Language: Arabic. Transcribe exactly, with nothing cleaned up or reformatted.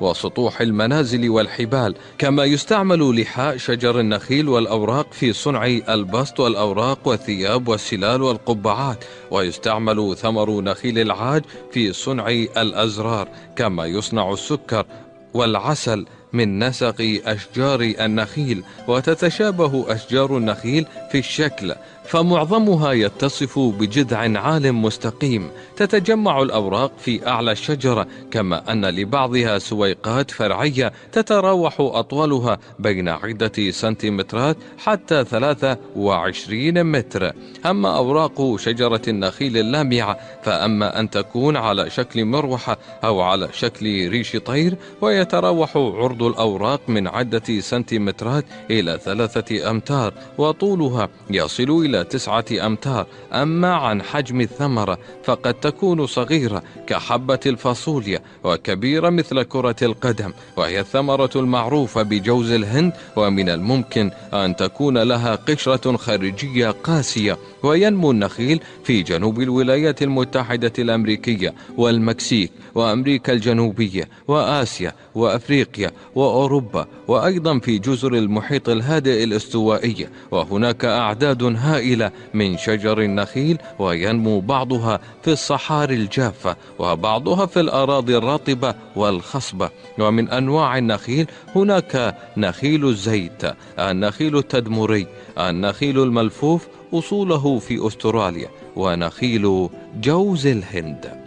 وسطوح المنازل والحبال، كما يستعمل لحاء شجر النخيل والأوراق في صنع البسط والأوراق والثياب والسلال والقبعات، ويستعمل ثمر نخيل العاج في صنع الأزرار، كما يصنع السكر والعسل من نسق أشجار النخيل. وتتشابه أشجار النخيل في الشكل، فمعظمها يتصف بجذع عال مستقيم تتجمع الأوراق في أعلى الشجرة، كما أن لبعضها سويقات فرعية تتراوح أطولها بين عدة سنتيمترات حتى ثلاثة وعشرين متر. أما أوراق شجرة النخيل اللامعة فأما أن تكون على شكل مروحة أو على شكل ريش طير، ويتراوح عرض الأوراق من عدة سنتيمترات إلى ثلاثة أمتار، وطولها يصل إلى تسعة أمتار. أما عن حجم الثمرة فقد تكون صغيرة كحبة الفاصوليا وكبيرة مثل كرة القدم، وهي الثمرة المعروفة بجوز الهند، ومن الممكن أن تكون لها قشرة خارجية قاسية. وينمو النخيل في جنوب الولايات المتحدة الأمريكية والمكسيك وأمريكا الجنوبية وآسيا وأفريقيا وأوروبا، وأيضا في جزر المحيط الهادئ الاستوائي. وهناك أعداد هائلة من شجر النخيل، وينمو بعضها في الصحاري الجافة وبعضها في الأراضي الرطبة والخصبة. ومن أنواع النخيل هناك نخيل الزيت، النخيل التدمري، النخيل الملفوف أصوله في أستراليا، ونخيل جوز الهند.